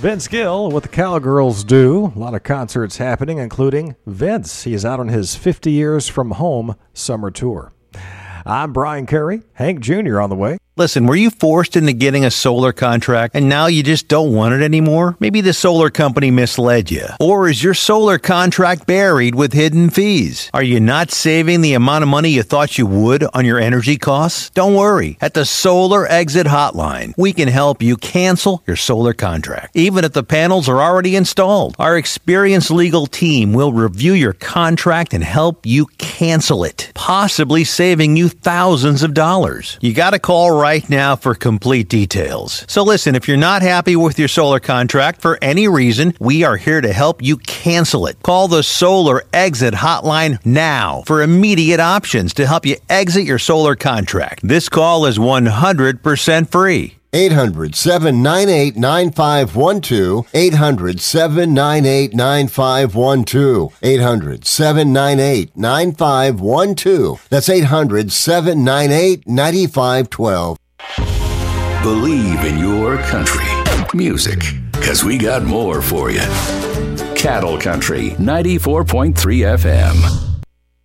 Vince Gill with the Cowgirls Do. A lot of concerts happening, including Vince. He is out on his 50 Years from Home summer tour. I'm Brian Carey. Hank Jr. on the way. Listen, were you forced into getting a solar contract and now you just don't want it anymore? Maybe the solar company misled you. Or is your solar contract buried with hidden fees? Are you not saving the amount of money you thought you would on your energy costs? Don't worry. At the Solar Exit Hotline, we can help you cancel your solar contract, even if the panels are already installed. Our experienced legal team will review your contract and help you cancel it, possibly saving you thousands of dollars. You got to call right now for complete details. So listen, if you're not happy with your solar contract for any reason, we are here to help you cancel it. Call the Solar Exit Hotline now for immediate options to help you exit your solar contract. This call is 100% free. 800-798-9512. 800-798-9512. 800-798-9512. That's 800-798-9512. Believe in your country. Music, because we got more for you. Cattle Country 94.3 FM.